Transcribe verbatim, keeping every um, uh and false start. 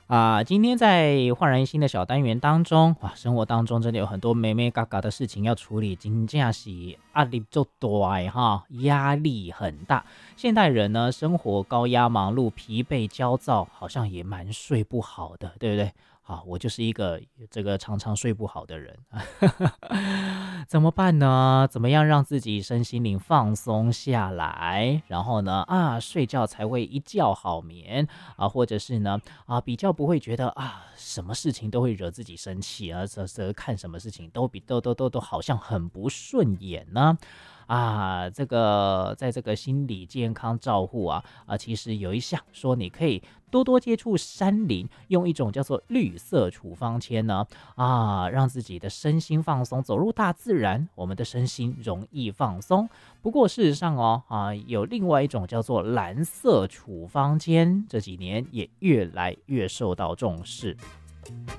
啊，今天在焕然一新的小单元当中，哇，生活当中真的有很多美美嘎嘎的事情要处理，真正是压力就大哈，压力很大。现代人呢，生活高压忙碌，疲惫焦躁，好像也蛮睡不好的，对不对？好，我就是一个这个常常睡不好的人，怎么办呢？怎么样让自己身心灵放松下来，然后呢，啊，睡觉才会一觉好眠啊，或者是呢，啊，比较不会觉得啊，什么事情都会惹自己生气啊，这这看什么事情都比都都都都好像很不顺眼呢？啊，这个在这个心理健康照护啊啊，其实有一项说你可以多多接触山林，用一种叫做绿色处方签呢啊，让自己的身心放松，走入大自然，我们的身心容易放松。不过事实上哦啊，有另外一种叫做蓝色处方签，这几年也越来越受到重视。